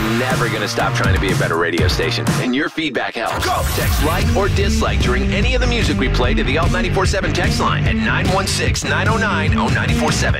never going to stop trying to be a better radio station. And your feedback helps. Go! Text like or dislike during any of the music we play to the Alt 94.7 text line at 916-909-0947.